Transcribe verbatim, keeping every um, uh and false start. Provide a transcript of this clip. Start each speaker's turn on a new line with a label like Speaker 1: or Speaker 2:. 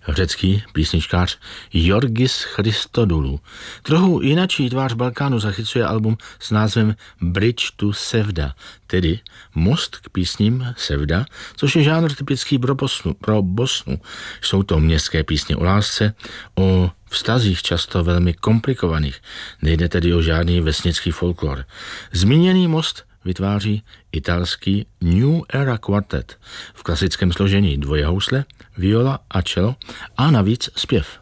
Speaker 1: řecký písničkář Yorgis Christodoulou. Trochu jinačí tvář Balkánu zachycuje album s názvem Bridge to Sevda, tedy most k písním Sevda, což je žánr typický pro Bosnu. Pro Bosnu. Jsou to městské písně o lásce, o vztazích často velmi komplikovaných. Nejde tedy o žádný vesnický folklor. Zmíněný most vytváří italský New Era Quartet v klasickém složení dvoje housle, viola a cello a navíc zpěv.